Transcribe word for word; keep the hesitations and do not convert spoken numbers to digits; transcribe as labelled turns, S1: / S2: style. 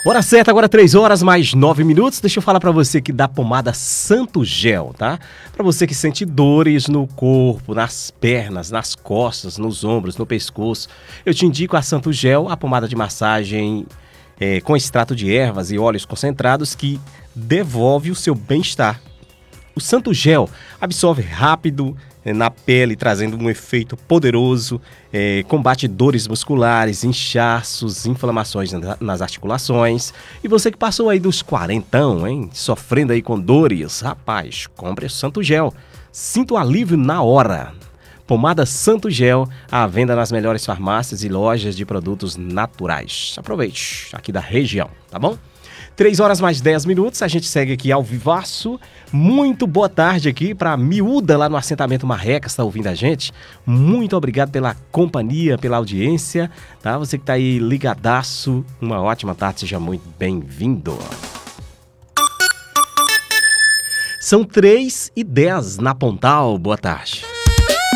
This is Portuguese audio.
S1: Hora certa, agora três horas mais nove minutos. Deixa eu falar pra você que da pomada Santo Gel, tá? Pra você que sente dores no corpo, nas pernas, nas costas, nos ombros, no pescoço, eu te indico a Santo Gel, a pomada de massagem é, com extrato de ervas e óleos concentrados que devolve o seu bem-estar. O Santo Gel absorve rápido é, na pele, trazendo um efeito poderoso, é, combate dores musculares, inchaços, inflamações na, nas articulações. E você que passou aí dos quarentão, hein, sofrendo aí com dores, rapaz, compre o Santo Gel. Sinta o alívio na hora. Pomada Santo Gel, à venda nas melhores farmácias e lojas de produtos naturais. Aproveite, aqui da região, tá bom? três horas mais dez minutos, a gente segue aqui ao vivaço. Muito boa tarde aqui para a miúda lá no assentamento Marrecas, está ouvindo a gente. Muito obrigado pela companhia, pela audiência, tá? Você que está aí ligadaço, uma ótima tarde, seja muito bem-vindo. São três e dez na Pontal, boa tarde.